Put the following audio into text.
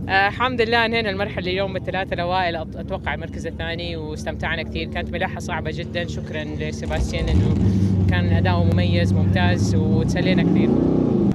الحمد لله انهينا المرحلة اليوم بالثلاثة الأوائل، أتوقع المركز الثاني، واستمتعنا كثير. كانت ملاحة صعبة جدا. شكرا لسيباستيان إنه كان أداؤه مميز ممتاز وتسلينا كثير.